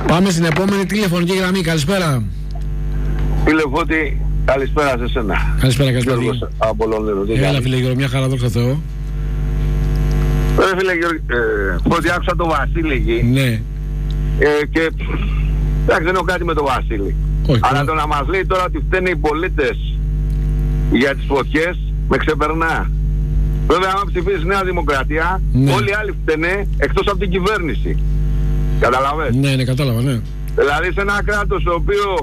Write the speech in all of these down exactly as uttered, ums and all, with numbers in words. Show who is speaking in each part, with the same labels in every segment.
Speaker 1: Πάμε στην επόμενη τηλεφωνική γραμμή. Καλησπέρα.
Speaker 2: Φίλε Φώτη, καλησπέρα σε σένα.
Speaker 1: Καλησπέρα, καλησπέρα.
Speaker 2: Από Λονδίνο.
Speaker 1: Έλα φίλε Γιώργο, μια χαρά, δόξα Θεώ.
Speaker 2: Ρε φίλε Γιώργο, ε, Φώτη, άκουσα τον Βασίλη εκεί.
Speaker 1: Ναι.
Speaker 2: Ε, και εντάξει, δεν έχω κάτι με τον Βασίλη.
Speaker 1: Όχι,
Speaker 2: αλλά
Speaker 1: ναι.
Speaker 2: το να μας λέει τώρα ότι φταίνε οι πολίτες για τις φωτιές με ξεπερνά. Βέβαια, άμα ψηφίσεις Νέα Δημοκρατία,
Speaker 1: ναι.
Speaker 2: όλοι οι άλλοι φταίνε εκτός από την κυβέρνηση. Καταλαβες?
Speaker 1: Ναι, ναι, κατάλαβα, ναι.
Speaker 2: Δηλαδή σε ένα κράτος το οποίο,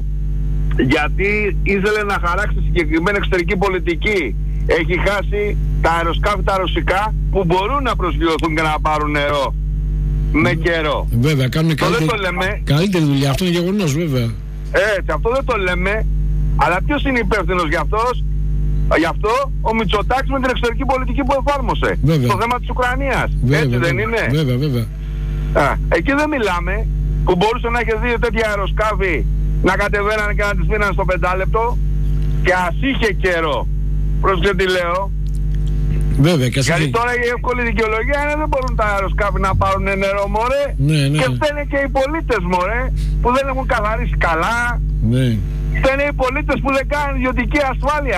Speaker 2: γιατί ήθελε να χαράξει συγκεκριμένη εξωτερική πολιτική, έχει χάσει τα αεροσκάφη τα ρωσικά που μπορούν να προσγειωθούν και να πάρουν νερό με καιρό.
Speaker 1: Βέβαια, κάνουν καλύτερη,
Speaker 2: το λέμε,
Speaker 1: καλύτερη δουλειά. Αυτό είναι γεγονός, βέβαια.
Speaker 2: Έτσι, αυτό δεν το λέμε. Αλλά ποιος είναι υπεύθυνος γι' αυτός? Γι' αυτό ο Μητσοτάκης με την εξωτερική πολιτική που εφάρμοσε.
Speaker 1: Βέβαια.
Speaker 2: Το θέμα της Ουκρανίας.
Speaker 1: Βέβαια,
Speaker 2: Έτσι
Speaker 1: βέβαια,
Speaker 2: δεν είναι?
Speaker 1: Βέβαια, βέβαια.
Speaker 2: Α, εκεί δεν μιλάμε. Που μπορούσε να έχει δύο τέτοια αεροσκάφη να κατεβαίνανε και να τις φύνανε στο πεντάλεπτο. Και ας είχε καιρό. Πρόσεχε τι λέω.
Speaker 1: Βέβαια, και
Speaker 2: Γιατί
Speaker 1: είχε...
Speaker 2: τώρα η εύκολη δικαιολογία είναι δεν μπορούν τα αεροσκάφη να πάρουν νερό, μωρέ.
Speaker 1: Ναι, ναι.
Speaker 2: Και φταίνε και οι πολίτες, μωρέ, που δεν έχουν καθαρίσει καλά.
Speaker 1: Ναι.
Speaker 2: Φταίνε οι πολίτες που δεν κάνουν ιδιωτική ασφάλεια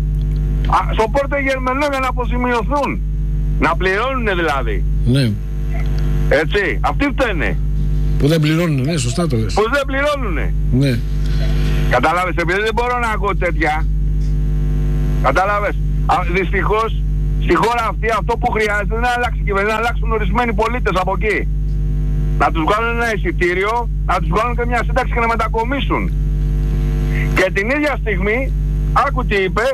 Speaker 2: α, στο πόρτο Γερμανό για να αποζημιωθούν. Να πληρώνουν δηλαδή.
Speaker 1: Ναι.
Speaker 2: Έτσι, αυτοί φταίνε.
Speaker 1: Που δεν πληρώνουν, ναι, σωστά το λες.
Speaker 2: Που δεν πληρώνουν.
Speaker 1: Ναι.
Speaker 2: Κατάλαβες, επειδή δεν μπορώ να ακούω τέτοια. Κατάλαβες. Α, δυστυχώς, στη χώρα αυτή αυτό που χρειάζεται είναι να αλλάξει η κυβέρνηση, να αλλάξουν ορισμένοι πολίτες από εκεί. Να τους βγάλουν ένα εισιτήριο, να τους βγάλουν και μια σύνταξη και να μετακομίσουν. Και την ίδια στιγμή, άκου τι είπε,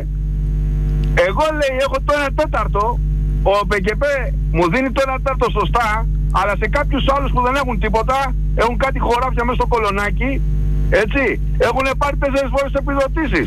Speaker 2: εγώ λέει έχω το ένα τέταρτο, ο ΠΚΠ μου δίνει το ένα τέταρτο σωστά, αλλά σε κάποιους άλλους που δεν έχουν τίποτα, έχουν κάτι χωράφια μέσα στο κολονάκι, έτσι, έχουν πάρει τέσσερις φορές επιδοτήσεις.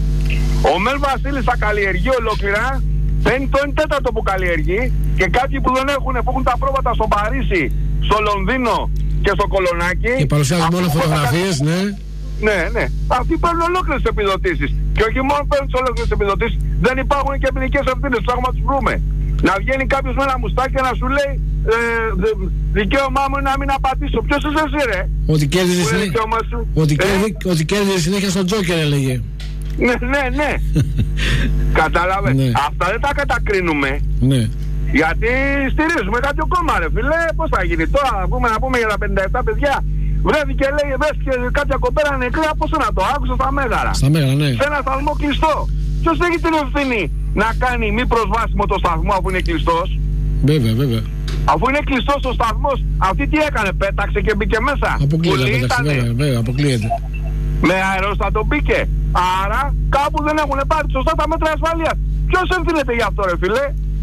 Speaker 2: Ο Μελ Βασίλης θα καλλιεργεί ολόκληρα, παίρνει το ένα τέταρτο που καλλιεργεί και κάποιοι που δεν έχουν, που έχουν τα πρόβατα στο Παρίσι, στο Λονδίνο και στο Κολονάκι.
Speaker 1: Και παρουσιάζουν μόνο φωτογραφίες, ναι.
Speaker 2: Ναι, ναι. Αυτοί παίρνουν ολόκληρες επιδοτήσεις. Και όχι μόνο παίρνουν τις ολόκληρες επιδοτήσεις, δεν υπάρχουν και ποινικές ευθύνες. Ψάχνουμε να τους βρούμε. Να βγαίνει κάποιος με ένα μουστάκι και να σου λέει ε, δε, δικαίωμά μου είναι να μην απαντήσω. Ποιος είσαι εσύ, ρε?
Speaker 1: Ότι κέρδιζε συνέχεια, ότι ε? κέρδιζε συνέχεια στον Τζόκερ, έλεγε.
Speaker 2: Ναι, ναι, ναι. Κατάλαβε.
Speaker 1: Ναι.
Speaker 2: Αυτά δεν τα κατακρίνουμε.
Speaker 1: Ναι.
Speaker 2: Γιατί στηρίζουμε κάποιο κόμμα, ρε φίλε. Πώς θα γίνει τώρα, να πούμε, να πούμε για τα πενήντα επτά παιδιά. Βρέθηκε, λέει, βρέθηκε κάποια κοπέρα νεκρή. Πώς να το άκουσα στα Μέγαρα.
Speaker 1: Στα Μέγαρα, ναι.
Speaker 2: Σε ένα σταθμό κλειστό. Ποιος έχει την ευθύνη να κάνει μη προσβάσιμο το σταθμό αφού είναι κλειστός?
Speaker 1: Βέβαια, βέβαια.
Speaker 2: Αφού είναι κλειστός ο σταθμός, αυτή τι έκανε, πέταξε και μπήκε μέσα?
Speaker 1: Αποκλείεται, πέταξε, βέβαια, βέβαια, αποκλείεται.
Speaker 2: Με αερόστατο μπήκε. Άρα κάπου δεν έχουν πάρει σωστά τα μέτρα ασφαλείας. Ποιος ευθύνεται γι' αυτό, ρε φίλε?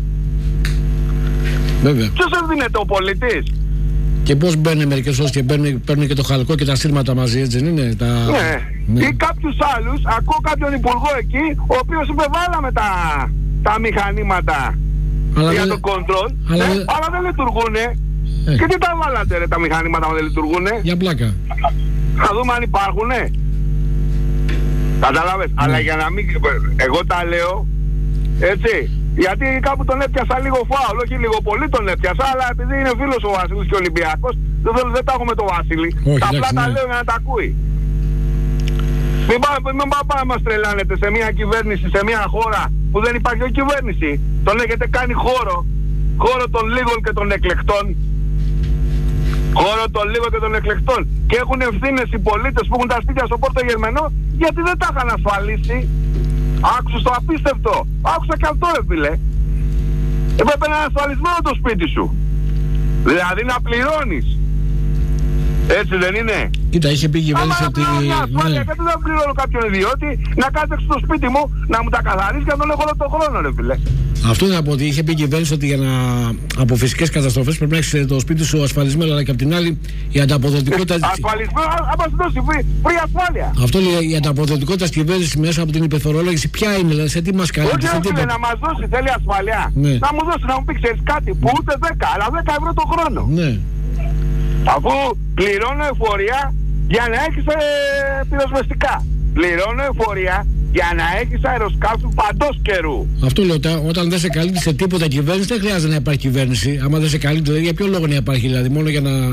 Speaker 1: Βέβαια.
Speaker 2: Ποιος ευθύνεται, ο πολίτης?
Speaker 1: Και πώς μπαίνουν μερικές ώρες και παίρνουν, παίρνουν και το χαλκό και τα στήρματα μαζί, έτσι δεν είναι? Τα...
Speaker 2: Ναι.
Speaker 1: ναι.
Speaker 2: Ή κάποιους άλλους, ακούω κάποιον υπουργό εκεί, ο οποίος είπε βάλαμε τα, τα μηχανήματα αλλά για δεν... το control, αλλά, ναι, δεν... αλλά δεν λειτουργούνε. Ε. Και τι τα βάλατε, ρε, τα μηχανήματα που δεν λειτουργούνε? Για
Speaker 1: πλάκα.
Speaker 2: Θα δούμε αν υπάρχουνε. Καταλάβες, ναι. Αλλά για να μην... Εγώ τα λέω, έτσι, γιατί κάπου τον έπιασα λίγο φάουλ, όχι λίγο πολύ τον έπιασα, αλλά επειδή είναι φίλος ο Βασίλης και Ολυμπιακός, δεν, δεν τα έχω με τον Βασίλη. Όχι, τα απλά ναι. Τα λέω για να τα ακούει. Μην πάμε, μην πάμε να μας τρελάνετε σε μια κυβέρνηση, σε μια χώρα που δεν υπάρχει ο κυβέρνηση. Τον έχετε κάνει χώρο, χώρο των λίγων και των εκλεκτών. Χώρο των λίγων και των εκλεκτών. Και έχουν ευθύνες οι πολίτες που έχουν τα σπίτια στο Πόρτο Γερμανό, γιατί δεν τα είχαν ασφαλίσει. Άκουσα το απίστευτο. Άκουσα και αυτό, ρε φίλε. Έπρεπε να είναι ασφαλισμένο το σπίτι σου. Δηλαδή να πληρώνεις. Έτσι δεν είναι?
Speaker 1: Κοίτα, είχε πει η κυβέρνηση ότι...
Speaker 2: Αν μια ασφάλεια, γιατί δεν πληρώνω κάποιον ιδιώτη να κάτσει στο σπίτι μου, να μου τα καθαρίσει και να τον έχω όλο τον χρόνο, ρε φίλε.
Speaker 1: Αυτό είναι από ότι είχε πει η κυβέρνηση ότι για να από φυσικές καταστροφές πρέπει να έχεις το σπίτι σου ασφαλισμένο, αλλά και απ' την άλλη η ανταποδοτικότητα...
Speaker 2: Ασφαλισμένο, άμα σου δώσει free ασφάλεια.
Speaker 1: Αυτό λέει η ανταποδοτικότητα της κυβέρνησης μέσα από την υπερφορολόγηση. Ποια είναι, δηλαδή, σε τι μας κάνει?
Speaker 2: Όχι, όχι, φίλε, να μας δώσει, θέλει ασφαλεία.
Speaker 1: Ναι.
Speaker 2: Να μου δώσει, να μου πει, ξέρεις κάτι, που ούτε δέκα, αλλά δέκα ευρώ το χρόνο.
Speaker 1: Ναι.
Speaker 2: Αφού πληρώνω εφορία για να έχεις ε, πυροσβεστικά. Πληρώνω εφορία για να έχεις αεροσκάφη παντός καιρού.
Speaker 1: Αυτό λέω, όταν δεν σε καλύπτει σε τίποτα κυβέρνηση, δεν χρειάζεται να υπάρχει κυβέρνηση. Άμα δεν σε καλύπτει, δηλαδή, για ποιο λόγο να υπάρχει, δηλαδή, μόνο για να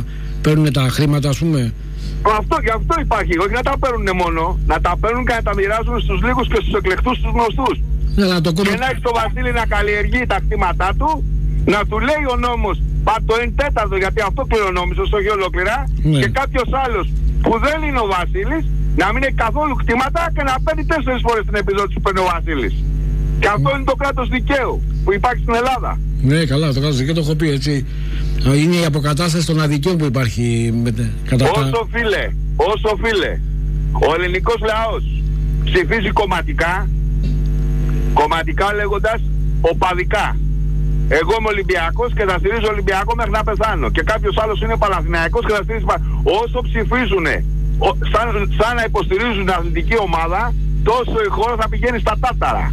Speaker 1: παίρνουν τα χρήματα, ας πούμε.
Speaker 2: Αυτό, γι' αυτό υπάρχει, όχι να τα παίρνουν μόνο, να τα παίρνουν και να τα μοιράζουν στους λίγους και στους εκλεκτούς, στους γνωστούς.
Speaker 1: Ναι, να το κόμμα...
Speaker 2: Και να έχει το Βασίλη να καλλιεργεί τα κτήματά του, να του λέει ο νόμος πάρ' το εν τέταρτο, γιατί αυτό κληρονόμησος, όχι ολόκληρα, ναι. Και κάποιος άλλος που δεν είναι ο Βασίλης να μην έχει καθόλου κτήματα και να παίρνει τέσσερις φορές την επιδότηση που παίρνει ο Βασίλης. Και αυτό είναι το κράτος δικαίου που υπάρχει στην Ελλάδα.
Speaker 1: Ναι, καλά, το κράτος δικαίου το έχω πει, έτσι. Είναι η αποκατάσταση των αδικιών που υπάρχει με, κατά
Speaker 2: όσο τα... φίλε, όσο φίλε, ο ελληνικός λαός ψηφίζει κομματικά, κομματικά λέγοντας οπαδικά. Εγώ είμαι Ολυμπιακός και θα στηρίζω Ολυμπιακό μέχρι να πεθάνω. Και κάποιος άλλος είναι Παναθηναϊκός και θα στηρίζει. Όσο ψηφίζουν σαν, σαν να υποστηρίζουν την αθλητική ομάδα, τόσο η χώρα θα πηγαίνει στα τάταρα.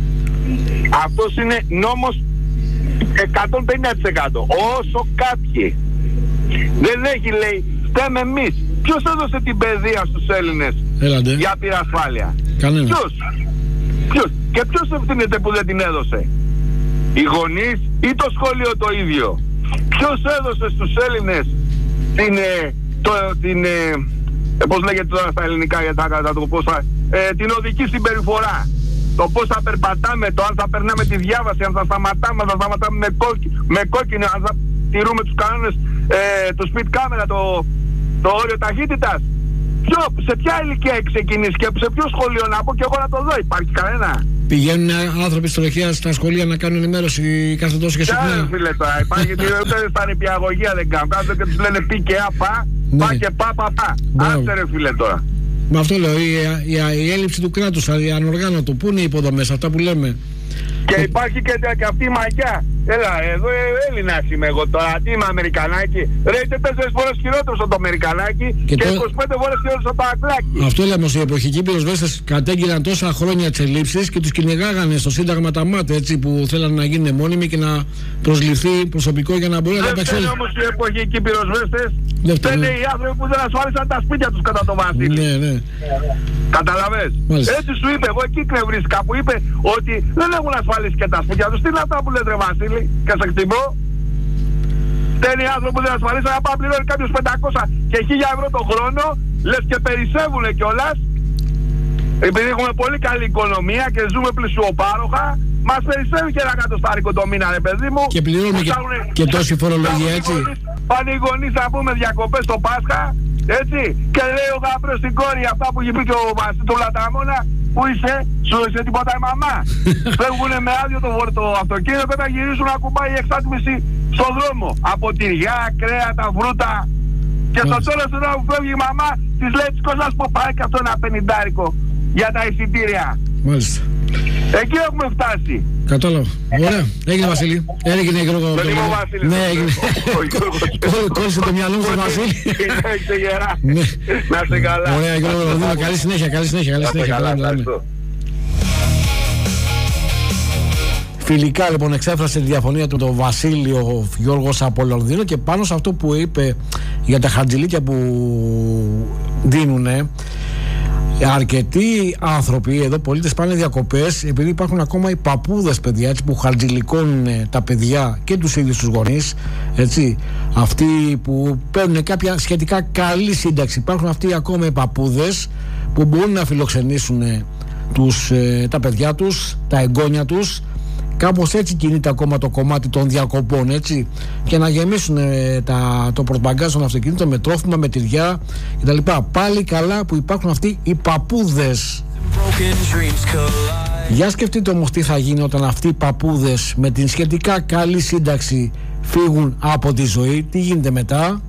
Speaker 2: Αυτός είναι νόμος εκατόν πενήντα τοις εκατό. Όσο κάποιοι δεν έχει, λέει, φταίμε εμείς. Ποιος έδωσε την παιδεία στους Έλληνες
Speaker 1: Έλατε.
Speaker 2: για πυρασφάλεια?
Speaker 1: Κανένας.
Speaker 2: Ποιος? Ποιος? Και ποιος ευθύνεται που δεν την έδωσε? Οι γονείς ή το σχολείο το ίδιο? Ποιος έδωσε στους Έλληνες την, ε, το, την ε, ε, πώς λέγεται τώρα στα ελληνικά, για τα, τα, το, πώς θα, ε, την οδική συμπεριφορά? Το πώς θα περπατάμε, το αν θα περνάμε τη διάβαση, αν θα σταματάμε, αν θα σταματάμε με, κόκκι, με κόκκινο, αν θα τηρούμε τους κανόνες ε, του speed camera, το, το όριο ταχύτητας. Ποιο, σε ποια ηλικία έχει ξεκινήσει και σε ποιο σχολείο να πω και εγώ να το δω? Υπάρχει κανένα?
Speaker 1: Πηγαίνουν άνθρωποι στη τροχέα στα σχολεία να κάνουν ενημέρωση κάθε τόσο και συχνά.
Speaker 2: Κάνε φίλε τώρα, υπάρχει ούτε στα νηπιαγωγεία δεν κάνουν. Κάτω και τους λένε πι και α, πα,
Speaker 1: ναι.
Speaker 2: πα και πα, πα, πα. Άντε ρε φίλε τώρα.
Speaker 1: Με αυτό λέω, η, η, η έλλειψη του κράτους, η ανοργάνωτο, πού είναι οι υποδομές, αυτά που λέμε.
Speaker 2: Και το... υπάρχει και, και αυτή η μαγιά. Έλα, εδώ Έλληνας είμαι εγώ τώρα, τι είμαι Αμερικανάκι? Ρε, είστε τέσσερις φορές χειρότερος από το Αμερικανάκι και, και το... είκοσι πέντε φορές χειρότερος από το Αγγλάκι.
Speaker 1: Αυτό λέμε, οι εποχικοί πυροσβέστες κατέγγειλαν τόσα χρόνια τις ελλείψεις και τους κυνηγάγανε στο Σύνταγμα τα ΜΑΤ, έτσι, που θέλανε να γίνουν μόνιμοι και να προσληφθεί προσωπικό για να μπορεί να τα
Speaker 2: παίξουν. Δεν όμως οι εποχικοί πυροσβέστες, δεν είναι οι άνθρωποι που δεν ασφάλισαν τα σπίτια τους κατά το Βασίλη.
Speaker 1: Ναι, ναι.
Speaker 2: Καταλαβες? Έτσι σου είπε, εγώ εκεί κρευρίσκα που είπε ότι δεν έχουν ασφαλίσει και τα σπίτια τους. Τι είναι αυτά που λέτε, Βασίλη, και σε χτυπώ? Δεν είναι οι άνθρωποι που δεν ασφαλίσαν να πάει πληρώνει κάποιος πεντακόσια και χίλια ευρώ το χρόνο, λες και περισσεύουν κιόλας. Επειδή έχουμε πολύ καλή οικονομία και ζούμε πλησιοπάροχα, μας περισσεύει και ένα κατοστάρικο το μήνα, ρε παιδί μου.
Speaker 1: Και πληρώνουμε και, και τόση φορολογία, έτσι.
Speaker 2: Πάνε οι γονείς να πούμε διακοπές στο Πάσχα, έτσι. Και λέει ο γαμπρός στην κόρη αυτά που είχε πει και ο Βασίλης του Λαταμόνα, που είσαι, σου είσαι τίποτα η μαμά. Φεύγουνε με άδειο το, το αυτοκίνητο και θα γυρίσουν να κουμπάει η εξάτμιση στον δρόμο. Από τυριά, κρέατα, βρούτα. Και στο τέλος του που φεύγει η μαμά, της λέει της κόζας που πάει και αυτό ένα πενηντάρικο για τα εισιτήρια.
Speaker 1: Μάλιστα.
Speaker 2: Εκεί έχουμε φτάσει.
Speaker 1: Κατάλαβα. Ωραία. Έγινε, Βασίλη. Έγινε, Γιώργο.
Speaker 2: Δεν είμαι ο Βασίλης.
Speaker 1: Ναι, έγινε. Κόλλησε το μυαλό μου στον Βασίλη.
Speaker 2: Έχετε γερά. Να είστε καλά.
Speaker 1: Ωραία, Γιώργο. Καλή συνέχεια. Καλή συνέχεια. Καλή συνέχεια. Φιλικά λοιπόν εξέφρασε τη διαφωνία του το Βασίλειο Γιώργος από Λονδίνο και πάνω σε αυτό που είπε για τα χαρτζηλίκια που δίνουνε. Αρκετοί άνθρωποι εδώ, πολίτες, πάνε διακοπές επειδή υπάρχουν ακόμα οι παππούδες παιδιά, έτσι, που χαρτζηλικώνουν τα παιδιά και τους ίδιους τους γονείς, έτσι, αυτοί που παίρνουν κάποια σχετικά καλή σύνταξη. Υπάρχουν αυτοί ακόμα οι παππούδες που μπορούν να φιλοξενήσουν τους, ε, τα παιδιά τους, τα εγγόνια τους. Κάπως έτσι κινείται ακόμα το κομμάτι των διακοπών, έτσι, και να γεμίσουν ε, τα, το πορτμπαγκάζ των αυτοκινήτων με τρόφιμα, με τυριά κτλ. Πάλι καλά που υπάρχουν αυτοί οι παππούδες. Για σκεφτείτε όμως τι θα γίνει όταν αυτοί οι παππούδες με την σχετικά καλή σύνταξη φύγουν από τη ζωή. Τι γίνεται μετά?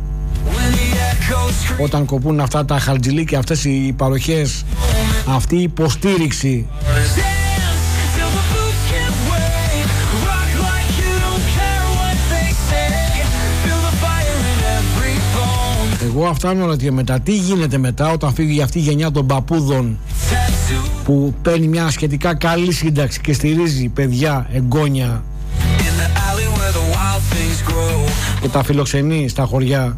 Speaker 1: Όταν κοπούν αυτά τα χαρτζηλίκια, αυτές οι παροχές, αυτή η υποστήριξη. Εγώ αυτά αναρωτιέμαι μετά. Τι γίνεται μετά όταν φύγει αυτή η γενιά των παππούδων που παίρνει μια σχετικά καλή σύνταξη και στηρίζει παιδιά, εγγόνια και τα φιλοξενεί στα χωριά.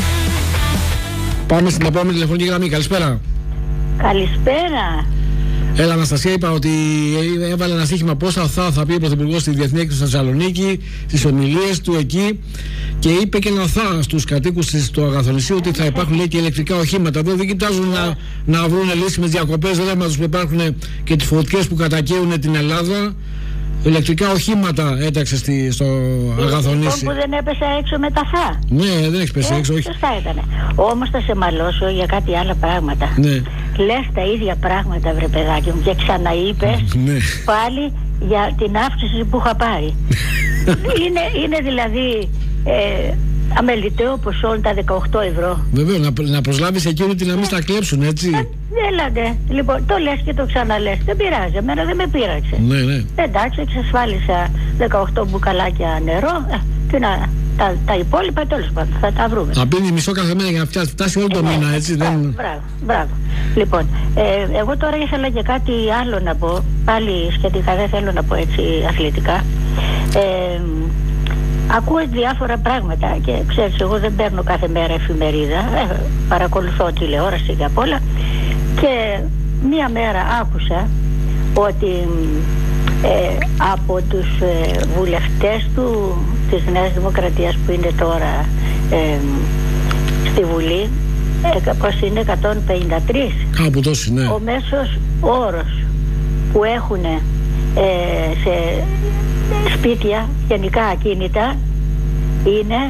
Speaker 1: Πάμε στην επόμενη τηλεφωνική γραμμή. Καλησπέρα.
Speaker 3: Καλησπέρα.
Speaker 1: Έλα, Αναστασία, είπα ότι έβαλε ένα στοίχημα πώς θα, θα πει ο Πρωθυπουργός στη Διεθνή Έκθεση στη Θεσσαλονίκη, στις ομιλίες του εκεί, και είπε και ένα θα στους κατοίκους του Αγαθονησίου ότι θα υπάρχουν, λέει, και ηλεκτρικά οχήματα. Εδώ δεν κοιτάζουν να, να βρουν λύση με τις διακοπές, ρεύματος που υπάρχουν και τις φωτιές που κατακαίουν την Ελλάδα. Ηλεκτρικά οχήματα έταξε στη, στο Αγαθονήσι.
Speaker 3: Που δεν έπεσα έξω με τα θα.
Speaker 1: Ναι, δεν έχει πέσει
Speaker 3: ε,
Speaker 1: έξω, όχι.
Speaker 3: Σωστά ήτανε. Όμως θα σε μαλώσω για κάτι άλλα πράγματα.
Speaker 1: Ναι.
Speaker 3: Λες τα ίδια πράγματα, βρε παιδάκι μου, και ξαναείπες
Speaker 1: ναι.
Speaker 3: πάλι για την αύξηση που είχα πάρει. είναι, είναι δηλαδή ε, αμεληταίο ποσό τα δεκαοκτώ ευρώ.
Speaker 1: Βέβαια, να, να προσλάβεις εκείνο την να μην στα κλέψουν, έτσι.
Speaker 3: Ε, έλατε. Λοιπόν, το λες και το ξαναλες. Δεν πειράζει, εμένα δεν με πείραξε.
Speaker 1: Ναι, ναι.
Speaker 3: Εντάξει, εξασφάλισα δεκαοκτώ μπουκαλάκια νερό. Ε, και να, τα, τα υπόλοιπα τέλος πάντων θα τα βρούμε.
Speaker 1: Να πίνει μισό κάθε μέρα για να φτάσει όλο το ε, μήνα, έτσι.
Speaker 3: Μπράβο,
Speaker 1: δεν...
Speaker 3: μπράβο, μπράβο. Λοιπόν, ε, εγώ τώρα ήθελα και κάτι άλλο να πω. Πάλι σχετικά, δεν θέλω να πω έτσι αθλητικά. Ε, Ακούω διάφορα πράγματα και ξέρεις, εγώ δεν παίρνω κάθε μέρα εφημερίδα, ε, παρακολουθώ τηλεόραση και απ' όλα, και μία μέρα άκουσα ότι ε, από τους ε, βουλευτές του, της Νέας Δημοκρατίας που είναι τώρα ε, στη Βουλή, ε, πως είναι εκατόν πενήντα τρία,
Speaker 1: κάπου τόσο, ναι.
Speaker 3: Ο μέσος όρος που έχουν ε, σε σπίτια, γενικά ακίνητα, είναι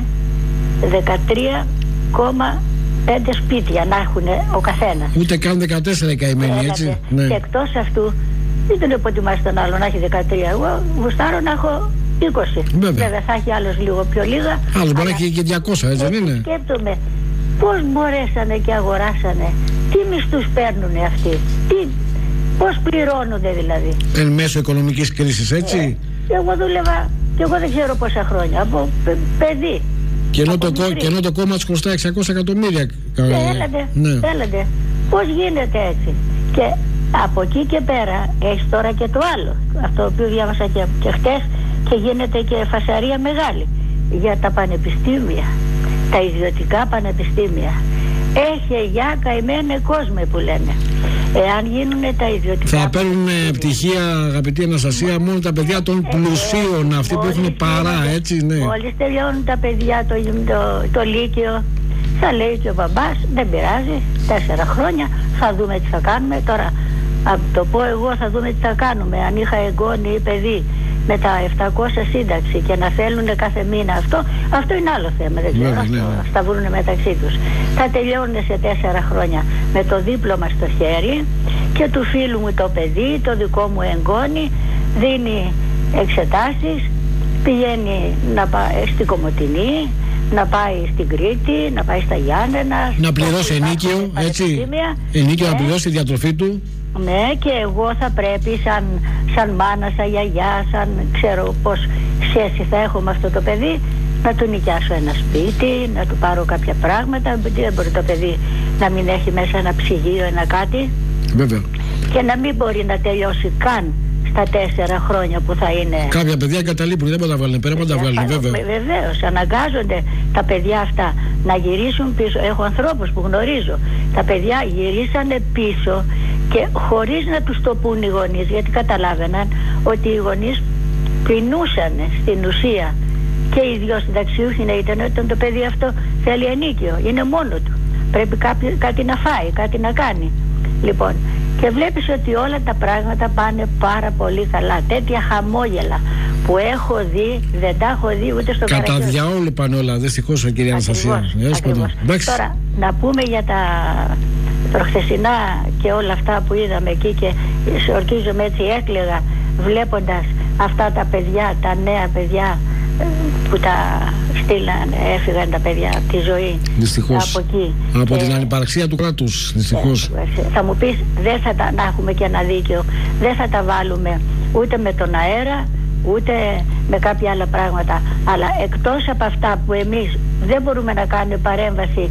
Speaker 3: δεκατρία κόμμα πέντε σπίτια να έχουν ο καθένας.
Speaker 1: Ούτε καν δεκατέσσερα οι καημένοι, έτσι. Ναι.
Speaker 3: Και εκτός αυτού, δεν τον υποτιμάς τον άλλο να έχει δεκατρία. Εγώ γουστάρω να έχω είκοσι.
Speaker 1: Βέβαια.
Speaker 3: Βέβαια θα έχει άλλος λίγο πιο λίγα.
Speaker 1: Άλλος μπορεί να έχει και διακόσια, έτσι δεν είναι.
Speaker 3: Σκέπτομαι πώς μπορέσανε και αγοράσανε, τι μισθούς παίρνουνε αυτοί, τι, πώς πληρώνονται δηλαδή.
Speaker 1: Εν μέσω οικονομικής κρίσης, έτσι.
Speaker 3: Ε, εγώ δούλευα και εγώ δεν ξέρω πόσα χρόνια, από παιδί.
Speaker 1: Και ενώ, το, και ενώ το κόμμα της χρωστά εξακόσια εκατομμύρια.
Speaker 3: Έλατε, ναι. έλατε. Πώς γίνεται έτσι. Και από εκεί και πέρα έχεις τώρα και το άλλο, αυτό που διάβασα και, και χτες, και γίνεται και φασαρία μεγάλη για τα πανεπιστήμια, τα ιδιωτικά πανεπιστήμια. Έχει για καημένε κόσμο που λένε. Εάν γίνουν τα ιδιωτικά.
Speaker 1: Θα παίρνουν πτυχία, αγαπητή Αναστασία, μόνο τα παιδιά των πλουσίων, ε, αυτοί που έχουν παρά, έτσι, ναι.
Speaker 3: Μόλις τελειώνουν τα παιδιά το, το, το λύκειο, θα λέει και ο μπαμπάς, δεν πειράζει, τέσσερα χρόνια θα δούμε τι θα κάνουμε. Τώρα, από το πω εγώ, θα δούμε τι θα κάνουμε. Αν είχα εγγόνι ή παιδί με τα επτακόσια σύνταξη και να θέλουν κάθε μήνα αυτό, αυτό είναι άλλο θέμα, δεν ξέρω, ναι, ναι, ναι. Θα βρουν μεταξύ τους. Θα τελειώνουν σε τέσσερα χρόνια με το δίπλωμα στο χέρι, και του φίλου μου το παιδί, το δικό μου εγγόνι, δίνει εξετάσεις, πηγαίνει να πάει στην Κομοτηνή, να πάει στην Κρήτη, να πάει στα Γιάννενα,
Speaker 1: να πληρώσει ενίκιο, έτσι, ενίκιο, να πληρώσει τη διατροφή του.
Speaker 3: Ναι, και εγώ θα πρέπει σαν, σαν μάνα, σαν γιαγιά, σαν ξέρω πως σχέση θα έχω με αυτό το παιδί, να του νοικιάσω ένα σπίτι, να του πάρω κάποια πράγματα. Δεν μπορεί το παιδί να μην έχει μέσα ένα ψυγείο, ένα κάτι.
Speaker 1: Βέβαια.
Speaker 3: Και να μην μπορεί να τελειώσει καν στα τέσσερα χρόνια που θα είναι.
Speaker 1: Κάποια παιδιά εγκαταλείπουν, δεν μπορούν να βάλουν πέρα, τα βάλουν, βέβαια.
Speaker 3: Βεβαίως, αναγκάζονται τα παιδιά αυτά να γυρίσουν πίσω. Έχω ανθρώπους που γνωρίζω. Τα παιδιά γυρίσανε πίσω και χωρίς να τους το πούν οι γονείς, γιατί καταλάβαιναν ότι οι γονείς πεινούσαν στην ουσία, και οι δυο συνταξιούχοι να ήταν, όταν το παιδί αυτό θέλει ενίκιο, είναι μόνο του. Πρέπει κάποιο, κάτι να φάει, κάτι να κάνει. Λοιπόν, και βλέπεις ότι όλα τα πράγματα πάνε πάρα πολύ καλά. Τέτοια χαμόγελα που έχω δει, δεν τα έχω δει ούτε στο Καραγιώργη.
Speaker 1: Κατά διαόλου πάνε όλα, δυστυχώς, κυρία Αναστασία.
Speaker 3: Τώρα, να πούμε για τα προχθεσινά και όλα αυτά που είδαμε εκεί, και ορκίζομαι έτσι, έκλαιγα βλέποντας αυτά τα παιδιά, τα νέα παιδιά που τα στείλαν, έφυγαν τα παιδιά από τη ζωή.
Speaker 1: Δυστυχώς.
Speaker 3: Από εκεί.
Speaker 1: Από
Speaker 3: και...
Speaker 1: την ανυπαρξία του κράτους. Δυστυχώς.
Speaker 3: Θα μου πεις, δεν θα τα, να έχουμε και ένα δίκαιο, δεν θα τα βάλουμε ούτε με τον αέρα, ούτε με κάποια άλλα πράγματα. Αλλά εκτός από αυτά που εμείς δεν μπορούμε να κάνουμε παρέμβαση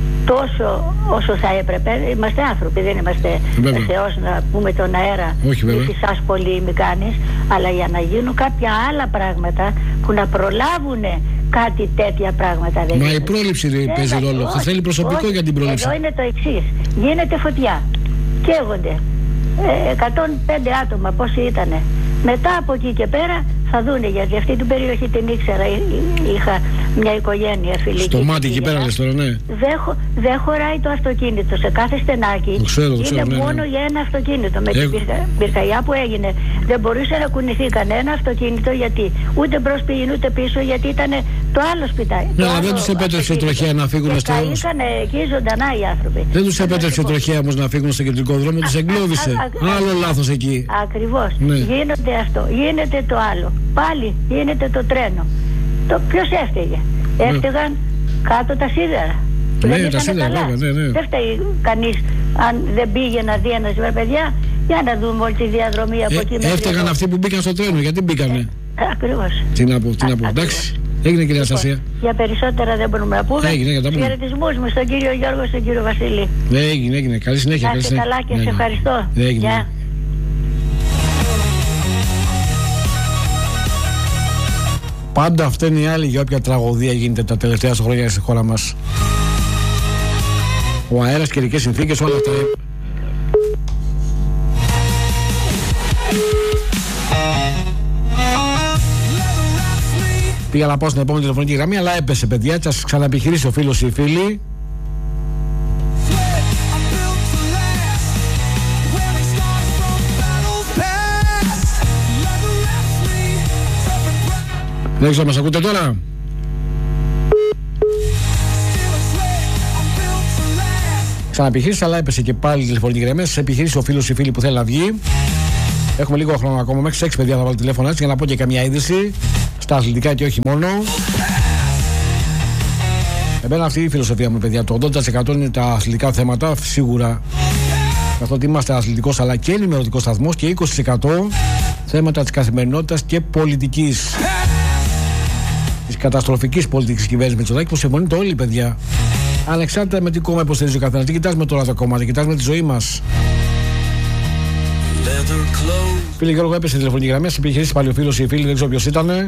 Speaker 3: τόσο όσο θα έπρεπε, είμαστε άνθρωποι, δεν είμαστε Θεός να πούμε τον αέρα.
Speaker 1: Όχι,
Speaker 3: μη φυσάς πολύ, μη κάνεις, αλλά για να γίνουν κάποια άλλα πράγματα που να προλάβουν κάτι τέτοια πράγματα. Δεν
Speaker 1: Μα
Speaker 3: γίνεται.
Speaker 1: η πρόληψη δεν παίζει ρόλο. Θα θέλει προσωπικό
Speaker 3: όχι,
Speaker 1: για την πρόληψη.
Speaker 3: Εδώ είναι το εξής. Γίνεται φωτιά, καίγονται ε, εκατόν πέντε άτομα πόσοι ήτανε. Μετά από εκεί και πέρα θα δούνε, γιατί αυτή την περιοχή την ήξερα, είχα μια οικογένεια φιλική.
Speaker 1: Στο μάτι εκεί πέρα λες τώρα, ναι.
Speaker 3: Δεν δε χωράει το αυτοκίνητο σε κάθε στενάκι.
Speaker 1: Το ξέρω, το ξέρω,
Speaker 3: είναι
Speaker 1: ναι,
Speaker 3: μόνο
Speaker 1: ναι.
Speaker 3: για ένα αυτοκίνητο. Με την πυρκα, πυρκαγιά που έγινε δεν μπορούσε να κουνηθεί κανένα αυτοκίνητο, γιατί ούτε μπρος πήγαινε ούτε πίσω, γιατί ήταν το άλλο σπιτάκι.
Speaker 1: Ναι, αλλά δεν τους επέτρεψε η τροχέα να φύγουν στο...
Speaker 3: Καήκανε εκεί ζωντανά οι άνθρωποι.
Speaker 1: Δεν τους επέτρεψε η τροχέα όμως να φύγουν στο κεντρικό δρόμο, τους εγκλώβησε. Άλλο λάθος εκεί.
Speaker 3: Ακριβώς.
Speaker 1: Ναι.
Speaker 3: Γίνεται αυτό, γίνεται το άλλο. Πάλι γίνεται το τρένο. Το ποιος έφταιγε? Ναι. Έφταιγαν κάτω τα σίδερα.
Speaker 1: Ναι,
Speaker 3: δεν
Speaker 1: τα σίδερα, βέβαια, ναι, ναι.
Speaker 3: Δεν φταίει κανείς αν δεν πήγε να δει ένας, παιδιά, για να δούμε όλη τη διαδρομή από
Speaker 1: ε,
Speaker 3: εκεί.
Speaker 1: Έφταιγαν αυτοί που μπήκαν στο τρένο, γιατί μπήκανε.
Speaker 3: Ε, ακριβώς.
Speaker 1: Τι να πω, τι να πω. Εντάξει, έγινε κυρία Αναστασία.
Speaker 3: Για περισσότερα δεν μπορούμε να πούμε.
Speaker 1: Έγινε, για τα πούμε.
Speaker 3: Χαιρετισμούς μου στον κύριο Γιώργο, στον κύριο Βασίλη.
Speaker 1: Έγινε, έγινε. Καλή συνέχεια.
Speaker 3: Να είστε καλά και
Speaker 1: ναι,
Speaker 3: σε
Speaker 1: ναι.
Speaker 3: ευχαριστώ.
Speaker 1: Έγινε.
Speaker 3: Γεια.
Speaker 1: Πάντα φταίνει οι άλλοι για όποια τραγωδία γίνεται τα τελευταία χρόνια στη χώρα μας. Ο αέρας, καιρικές συνθήκες, όλα αυτά. Πήγα να πάω στην επόμενη τηλεφωνική γραμμή, αλλά έπεσε, παιδιά. Θα σας ξαναεπιχειρήσει ο φίλος ή η φίλη. Δεν ξέρω, μας ακούτε τώρα? Ξαναεπιχείρησε, αλλά έπεσε και πάλι η τηλεφωνική γραμμή. Σας επιχειρήσει ο φίλος ή η φίλη που θέλει να βγει. Έχουμε λίγο χρόνο ακόμα, μέχρι τις έξι παιδιά θα βάλω τηλέφωνα έτσι, για να πω και καμιά είδηση στα αθλητικά και όχι μόνο. Εμένα αυτή η φιλοσοφία μου, παιδιά, το ογδόντα τοις εκατό είναι τα αθλητικά θέματα, σίγουρα, καθότι είμαστε αθλητικός αλλά και ενημερωτικός σταθμός, και είκοσι τοις εκατό θέματα της καθημερινότητας και πολιτικής, της καταστροφικής πολιτικής κυβέρνησης Μητσοτάκη, που συμφωνείτε όλοι, παιδιά, ανεξάρτητα με τι κόμμα υποστηρίζει ο καθένας. Δεν κοιτάζουμε τώρα το κόμμα, δεν κοιτάζουμε τη ζωή μας. Φίλε Γιώργο, έπεσε η τηλεφωνική γραμμή, σε επιχειρήσει πάλι ο φίλος ή η φίλη, δεν ξέρω ποιος ήτανε.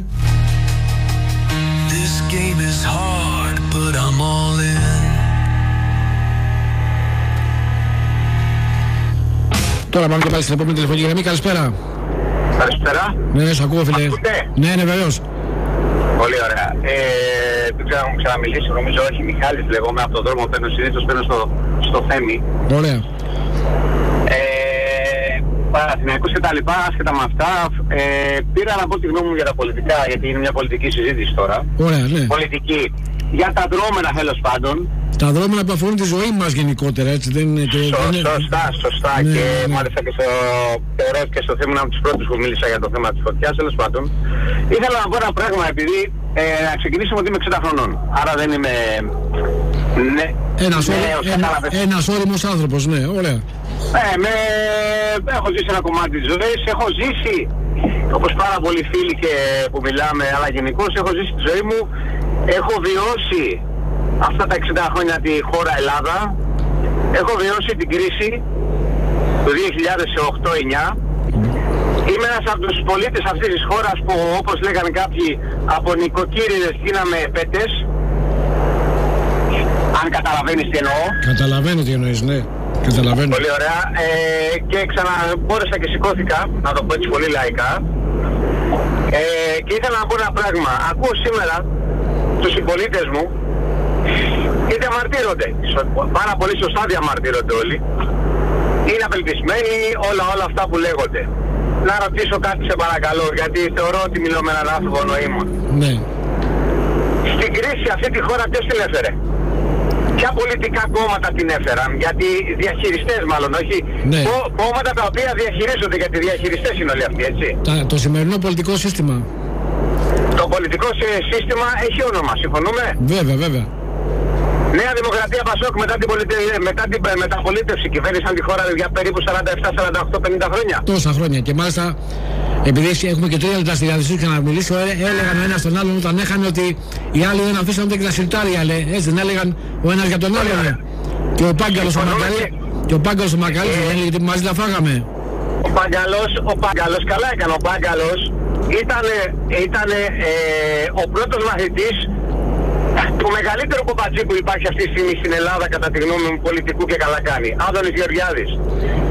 Speaker 1: Τώρα πάμε και πάλι στην επόμενη τηλεφωνική γραμμή. Καλησπέρα.
Speaker 2: Καλησπέρα.
Speaker 1: Ναι, ναι, σου ακούω, φίλε.
Speaker 2: Ακούτε?
Speaker 1: Ναι, ναι, βεβαίως.
Speaker 2: Πολύ ωραία. Ε, δεν ξέρω αν μου ξαναμιλήσει, νομίζω όχι. Μιχάλης λέγομαι, από τον δρόμο παίρνω, συνήθως παίρνω στο, στο Θέμη.
Speaker 1: Ωραία.
Speaker 2: Ε, Παναθηναϊκούς και τα λοιπά, άσχετα με αυτά, ε, πήρα να πω τη γνώμη μου για τα πολιτικά, γιατί είναι μια πολιτική συζήτηση τώρα.
Speaker 1: Ωραία, ναι.
Speaker 2: Πολιτική. Για τα δρόμενα, τέλος πάντων.
Speaker 1: Τα δρόμενα που αφορούν τη ζωή μας γενικότερα, έτσι, δεν είναι και...
Speaker 2: Σω,
Speaker 1: δεν είναι...
Speaker 2: Σωστά, σωστά.
Speaker 1: Ναι,
Speaker 2: και
Speaker 1: ναι.
Speaker 2: μάλιστα και στο θεωρώ και στο θέμα, από τους πρώτους που μίλησα για το θέμα της φωτιάς, τέλος πάντων. Ήθελα να πω ένα πράγμα, επειδή ε, να ξεκινήσουμε ότι είμαι εξήντα χρονών. Άρα δεν είμαι... Ναι,
Speaker 1: Ένας,
Speaker 2: νέος,
Speaker 1: ένα,
Speaker 2: κατάλαβες.
Speaker 1: ένας όριμος άνθρωπος, ναι, ωραία.
Speaker 2: Ε, με... έχω ζήσει ένα κομμάτι της ζωής, έχω ζήσει, όπως πάρα πολλοί φίλοι και που μιλάμε, αλλά γενικώς έχω ζήσει τη ζωή μου, έχω βιώσει αυτά τα εξήντα χρόνια τη χώρα Ελλάδα, έχω βιώσει την κρίση του δύο χιλιάδες οκτώ εννιά. Είμαι ένας από τους πολίτες αυτής της χώρας που, όπως λέγανε κάποιοι, από νοικοκύριδες γίναμε πέτες. Αν καταλαβαίνεις τι εννοώ.
Speaker 1: Καταλαβαίνω τι εννοείς, ναι. Καταλαβαίνω.
Speaker 2: Πολύ ωραία. Ε, και ξαναμπόρεσα και σηκώθηκα, να το πω έτσι πολύ λαϊκά. Ε, και ήθελα να πω ένα πράγμα. Ακούω σήμερα τους συμπολίτες μου και διαμαρτύρονται. Πάρα πολύ σωστά διαμαρτύρονται όλοι. Είναι απελπισμένοι, όλα όλα αυτά που λέγονται. Να ρωτήσω κάτι, σε παρακαλώ, γιατί θεωρώ ότι μιλώ με έναν άνθρωπο νοήμα.
Speaker 1: Ναι.
Speaker 2: Στην κρίση αυτή τη χώρα ποιος την έφερε? Ποια πολιτικά κόμματα την έφεραν? Γιατί διαχειριστές μάλλον, όχι.
Speaker 1: Ναι.
Speaker 2: Κό- κόμματα τα οποία διαχειρίζονται, γιατί διαχειριστές είναι όλοι αυτοί, έτσι.
Speaker 1: Τα, το σημερινό πολιτικό σύστημα.
Speaker 2: Το πολιτικό σύ- σύστημα έχει όνομα, συμφωνούμε?
Speaker 1: Βέβαια, βέβαια.
Speaker 2: Νέα Δημοκρατία Πασόκ μετά την, πολιτε... μετά την μεταπολίτευση κυβέρνησαν τη χώρα για περίπου σαράντα επτά, σαράντα οκτώ, πενήντα χρόνια.
Speaker 1: Τόσα χρόνια. Και μάλιστα, επειδή έχουμε και τρία λεπτά στη διαδικασία και να μιλήσω, ε, έλεγαν ο ένας τον άλλον όταν έχανε ότι οι άλλοι δεν αφήσαν ούτε και τα σιρτάρια. Λέ, έτσι δεν έλεγαν ο ένας για τον άλλον. Ε. Και ο Πάγκαλος ο Μακαλής, και ο Πάγκαλος ο Μακαλής δεν έλεγε ότι μαζί τα φάγαμε.
Speaker 2: Ο Πάγκαλος, ο Πάγκαλος, καλά έκανε. Ο Πάγκαλος ήταν ήτανε, ε, ο πρώτος μαθητής του μεγαλύτερου κομπατζή που υπάρχει αυτή τη στιγμή στην Ελλάδα, κατά τη γνώμη μου, πολιτικού, και καλά κάνει. Άδωνης Γεωργιάδης.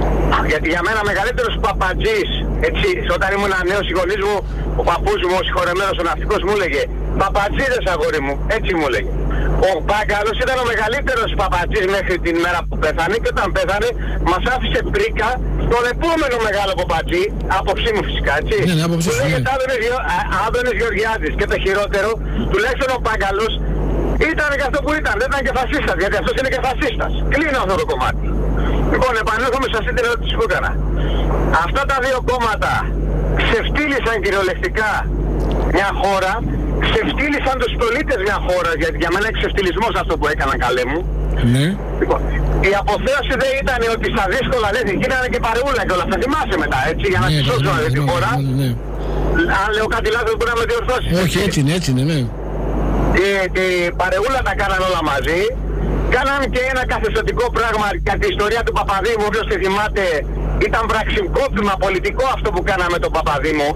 Speaker 4: γιατί για μένα μεγαλύτερος παπατζής, έτσι, όταν ήμουν νέος, οι γονείς μου, ο παππούς μου, ο συγχωρεμένος ο ναυτικός, μου έλεγε παπατζίδες αγόρι μου, έτσι μου έλεγε. Ο Μπάγκαλος ήταν ο μεγαλύτερος παπατζής μέχρι την μέρα που πέθανε, και όταν πέθανε μας άφησε πρίκα στον επόμενο μεγάλο παπατζή, άποψή μου φυσικά, έτσι.
Speaker 1: Ναι, ναι, άποψή
Speaker 4: του λέγεται Άδωνης Γεωργιάδης, και το χειρότερο, τουλάχιστον ο Μπάγκαλος ήταν και αυτό που ήταν, δεν ήταν και φασίστας, γιατί αυτός είναι και φασίστας. Κλείνω αυτό το κομμάτι. Λοιπόν, επανέρχομαι σε αυτή την ερώτηση που έκανα. Αυτά τα δύο κόμματα ξεφτύλισαν κυριολεκτικά μια χώρα, ξεφτύλισαν τους πολίτες μια χώρα, γιατί για μένα είναι ξεφτυλισμός αυτό που έκαναν, καλέ μου.
Speaker 1: Ναι.
Speaker 4: Λοιπόν, η αποθέωση δεν ήταν ότι στα δύσκολα δεν γίνανε και παρεούλα και όλα. Θα θυμάσαι μετά, έτσι, για να
Speaker 1: Ναι,
Speaker 4: τη σώσω
Speaker 1: ναι,
Speaker 4: αυτή τη
Speaker 1: ναι,
Speaker 4: χώρα.
Speaker 1: ναι, ναι.
Speaker 4: Αν λέω κάτι λάθος μπορεί να με διορθώσει.
Speaker 1: Όχι, έτσι είναι, έτσι είναι, ναι.
Speaker 4: Και, και παρεούλα τα κάναν όλα μαζί. Κάναν και ένα καθεστωτικό πράγμα για την ιστορία του Παπαδήμου. Όποιος τη θυμάται, ήταν πραξικόπημα πολιτικό αυτό που κάναμε τον Παπαδήμου.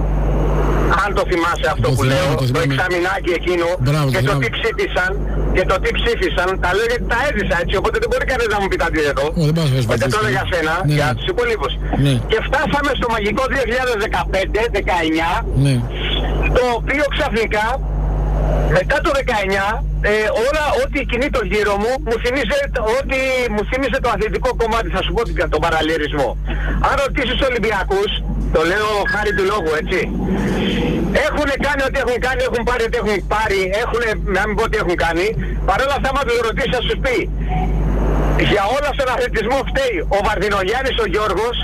Speaker 4: Αν το θυμάσαι αυτό
Speaker 1: το
Speaker 4: που
Speaker 1: θυμάμαι,
Speaker 4: λέω,
Speaker 1: το,
Speaker 4: το εξαμηνάκι εκείνο.
Speaker 1: Μπράβο,
Speaker 4: και το
Speaker 1: μπράβο.
Speaker 4: τι ψήφισαν και το τι ψήφισαν. Τα λέω γιατί τα έζησα, έτσι. Οπότε δεν μπορεί κανείς να μου πει τα αντίθετο. Δεν το έλεγα σένα,
Speaker 1: ναι,
Speaker 4: για
Speaker 1: ναι.
Speaker 4: τους υπολείπους.
Speaker 1: Ναι.
Speaker 4: Και φτάσαμε στο μαγικό δύο χιλιάδες δεκαπέντε δεκαεννιά,
Speaker 1: Ναι.
Speaker 4: το οποίο ξαφνικά μετά το δεκαεννιά, ε, όλα ό,τι κινεί το γύρο μου μου θυμίσε, ό,τι μου θύμισε το αθλητικό κομμάτι, θα σου πω τον παραλληλισμό. Αν ρωτήσεις τους Ολυμπιακούς, το λέω χάρη του λόγου, έτσι, έχουν κάνει ό,τι έχουν κάνει, έχουν πάρει ό,τι έχουν πάρει, έχουν, να μην πω ό,τι έχουν κάνει, παρόλα αυτά άμα τους ρωτήσεις θα σου πει, για όλα στον αθλητισμό φταίει ο Βαρδινογιάννης ο Γιώργος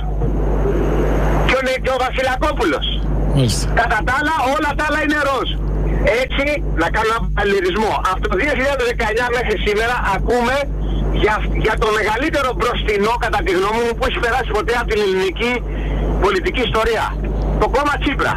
Speaker 4: και ο, και ο Βασιλακόπουλος.
Speaker 1: Μάλιστα.
Speaker 4: Κατά τα άλλα, όλα τα άλλα είναι ροζ. Έτσι, να κάνω ένα παραλληλισμό. Από το δύο χιλιάδες δεκαεννιά μέχρι σήμερα ακούμε για, για το μεγαλύτερο μπροστινό, κατά τη γνώμη μου, που έχει περάσει ποτέ από την ελληνική πολιτική ιστορία. Το κόμμα Τσίπρα.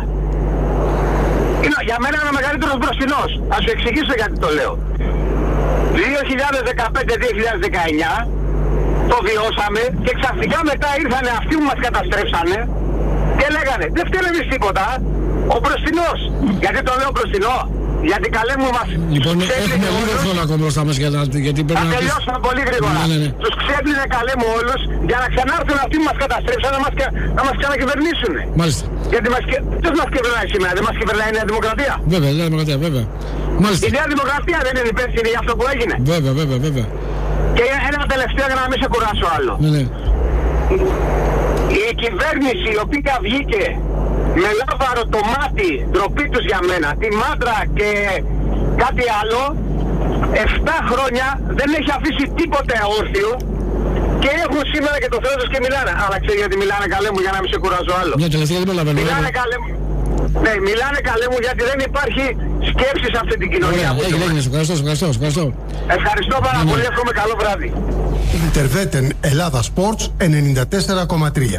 Speaker 4: Είναι για μένα ο μεγαλύτερος μπροστινός. Θα σου εξηγήσω γιατί το λέω. δύο χιλιάδες δεκαπέντε δύο χιλιάδες δεκαεννιά το βιώσαμε και ξαφνικά μετά ήρθανε αυτοί που μας καταστρέψανε και λέγανε δεν φταίμε εμείς τίποτα. Ο μπροστινός. Γιατί το λέω μπροστινό? Γιατί καλέ μου μας
Speaker 1: Λοιπόν, έχουμε
Speaker 4: όλους.
Speaker 1: λίγο χρόνο ακόμα μπροστά μας, γιατί πρέπει
Speaker 4: Θα
Speaker 1: να...
Speaker 4: τελειώσουμε πολύ γρήγορα.
Speaker 1: Ναι, ναι, ναι.
Speaker 4: Τους ξέπλυνε καλέ μου όλους για να ξανάρθουν αυτοί που μας καταστρέψαν να μας, να μας ξανακυβερνήσουν.
Speaker 1: Μάλιστα.
Speaker 4: Γιατί μας, ποιος μας κυβερνάει σήμερα? Δεν μας κυβερνάει η Νέα Δημοκρατία?
Speaker 1: Βέβαια, η Νέα Δημοκρατία, βέβαια. Μάλιστα.
Speaker 4: Η Νέα Δημοκρατία δεν είναι υπεύθυνη για αυτό που έγινε?
Speaker 1: Βέβαια, βέβαια, βέβαια.
Speaker 4: Και ένα τελευταίο για να μην σε κουράσω άλλο.
Speaker 1: Ναι, ναι.
Speaker 4: Η κυβέρνηση η οποία βγήκε με λάβαρο το μάτι, ντροπή τους για μένα, τη μάντρα και κάτι άλλο, εφτά χρόνια δεν έχει αφήσει τίποτε αόρθιο και έχουν σήμερα και το Θεό τους και μιλάνε. Αλλά ξέρει γιατί μιλάνε καλέ μου, για να μην σε κουράζω άλλο.
Speaker 1: Μια τελευταία δεν προλαβαίνω.
Speaker 4: Μιλάνε καλέ μου. Ναι, μιλάνε καλέ μου γιατί δεν υπάρχει σκέψη σε αυτή την κοινωνία.
Speaker 1: Ωραία, έγινε, έγινε, ευχαριστώ, ευχαριστώ, ευχαριστώ.
Speaker 4: Ευχαριστώ πάρα
Speaker 1: Ναι, ναι.
Speaker 4: πολύ, εύχομαι καλό βράδυ.
Speaker 5: Ιντερβέτεν Ελλάδα Sports ενενήντα τέσσερα κόμμα τρία.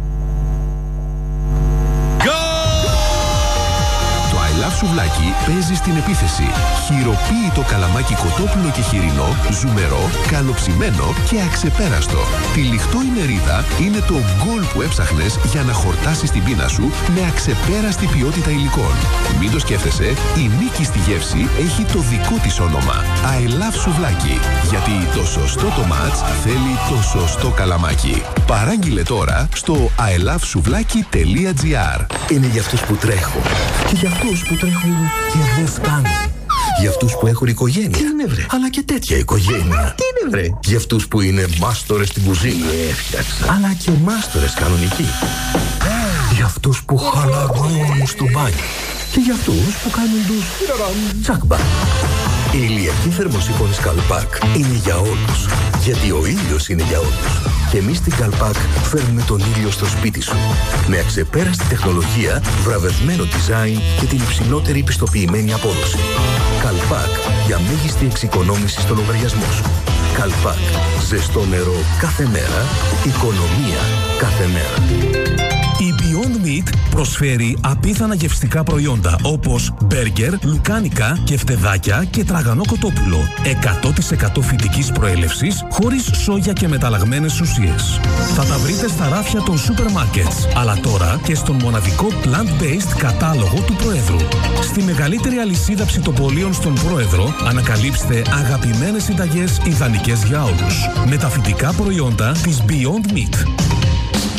Speaker 6: Το I Love Σουβλάκι παίζει στην επίθεση. Χειροποίητο καλαμάκι κοτόπουλο και χοιρινό, ζουμερό, καλοψημένο και αξεπέραστο. Τυλιχτό η μερίδα είναι το γκολ που έψαχνες για να χορτάσεις την πείνα σου με αξεπέραστη ποιότητα υλικών. Μην το σκέφτεσαι, η νίκη στη γεύση έχει το δικό της όνομα. I Love Σουβλάκι. Γιατί το σωστό το μάτς θέλει το σωστό καλαμάκι. Παράγγειλε τώρα στο άι λαβ σουβλάκι τελεία τζι άρ.
Speaker 7: Είναι για αυτούς που τρέχουν και για αυτούς που τρέχουν και δεν φτάνουν. Για αυτούς που έχουν οικογένεια. Τι είναι βρε? Αλλά και τέτοια οικογένεια. Τι είναι βρε? Για αυτούς που είναι μάστορες στην κουζίνα. Έφτιαξα. Αλλά και μάστορες κανονικοί. Για αυτούς που χαλαρώνουν στο μπάνιο. Και για αυτούς που κάνουν τους τσακμπά. Η ηλιακή θερμοσύφωνη Καλπάκ είναι για όλους. Γιατί ο ήλιος είναι για όλους. Και εμείς στην Καλπάκ φέρνουμε τον ήλιο στο σπίτι σου. Με αξεπέραστη τεχνολογία, βραβευμένο design και την υψηλότερη πιστοποιημένη απόδοση. Καλπάκ για μέγιστη εξοικονόμηση στο λογαριασμό σου. Καλπάκ. Ζεστό νερό κάθε μέρα. Οικονομία κάθε μέρα.
Speaker 8: Η Beyond Meat προσφέρει απίθανα γευστικά προϊόντα όπως μπέργκερ, λουκάνικα, κεφτεδάκια και τραγανό κοτόπουλο. εκατό τοις εκατό φυτικής προέλευσης, χωρίς σόγια και μεταλλαγμένες ουσίες. Θα τα βρείτε στα ράφια των σούπερ μάρκετς, αλλά τώρα και στον μοναδικό plant-based κατάλογο του Προέδρου. Στη μεγαλύτερη αλυσίδα ψητοπολίων στον Πρόεδρο ανακαλύψτε αγαπημένες συνταγές ιδανικές για όλους. Με τα φυτικά προϊόντα της Beyond Meat.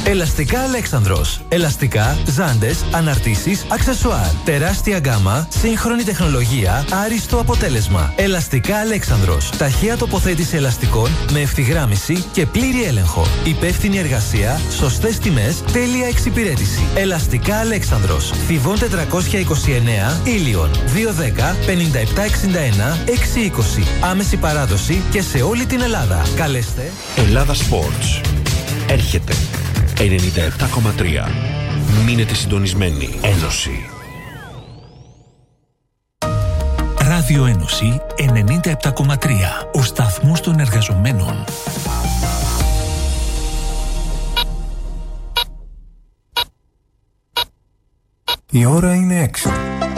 Speaker 9: Ελαστικά Αλέξανδρος. Ελαστικά, ζάντες, αναρτήσεις, αξεσουάρ. Τεράστια γκάμα, σύγχρονη τεχνολογία, άριστο αποτέλεσμα. Ελαστικά Αλέξανδρος. Ταχεία τοποθέτηση ελαστικών με ευθυγράμμιση και πλήρη έλεγχο. Υπεύθυνη εργασία, σωστές τιμές, τέλεια εξυπηρέτηση. Ελαστικά Αλέξανδρος. Θηβών τετρακόσια είκοσι εννέα, Ήλιον. δύο δέκα πενήντα επτά εξήντα ένα έξι είκοσι. Άμεση παράδοση και σε όλη την Ελλάδα. Καλέστε.
Speaker 6: Ελλάδα Sports. Έρχεται. ενενήντα επτά κόμμα τρία. Μείνετε συντονισμένοι. Ένωση.
Speaker 8: Ράδιο Ένωση ενενήντα επτά κόμμα τρία. Ο σταθμός των εργαζομένων.
Speaker 10: Η ώρα είναι έξι.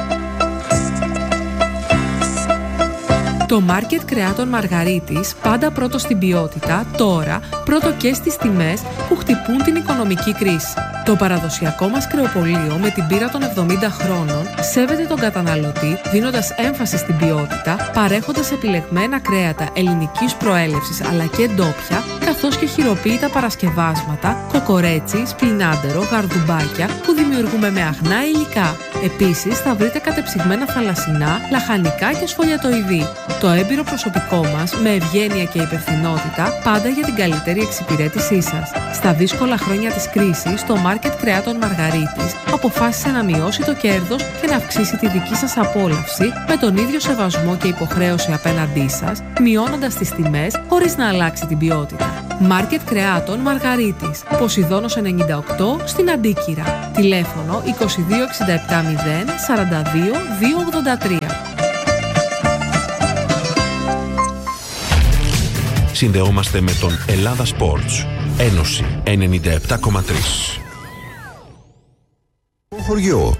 Speaker 11: Το μάρκετ κρεάτων Μαργαρίτης, πάντα πρώτο στην ποιότητα, τώρα πρώτο και στις τιμές που χτυπούν την οικονομική κρίση. Το παραδοσιακό μας κρεοπωλείο με την πείρα των εβδομήντα χρόνων σέβεται τον καταναλωτή δίνοντας έμφαση στην ποιότητα, παρέχοντας επιλεγμένα κρέατα ελληνικής προέλευσης αλλά και ντόπια, καθώς και χειροποίητα παρασκευάσματα, κοκορέτσι, σπινάντερο, γαρδουμπάκια που δημιουργούμε με αγνά υλικά. Επίσης θα βρείτε κατεψυγμένα θαλασσινά, λαχανικά και σφολιατοειδή. Το έμπειρο προσωπικό μας, με ευγένεια και υπευθυνότητα, πάντα για την καλύτερη εξυπηρέτησή σας. Στα δύσκολα χρόνια της κρίσης, το μάρκετ κρεάτων Μαργαρίτης αποφάσισε να μειώσει το κέρδος και να αυξήσει τη δική σας απόλαυση με τον ίδιο σεβασμό και υποχρέωση απέναντί σας, μειώνοντας τις τιμές χωρίς να αλλάξει την ποιότητα. Μάρκετ κρεάτων Μαργαρίτης, Ποσειδώνος ενενήντα οκτώ στην Αντίκυρα. Τηλέφωνο είκοσι δύο εξήντα επτά μηδέν σαράντα δύο διακόσια ογδόντα τρία.
Speaker 6: Συνδεόμαστε με τον Ελλάδα Sports. Ένωση ενενήντα επτά κόμμα τρία.
Speaker 5: Χωριό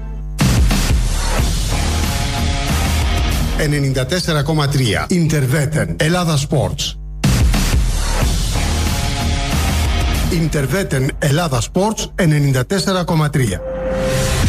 Speaker 5: ενενήντα τέσσερα κόμμα τρία. Ιντερβέτεν. Ελλάδα Sports. Ιντερβέτεν. Ελλάδα Sports ενενήντα τέσσερα κόμμα τρία.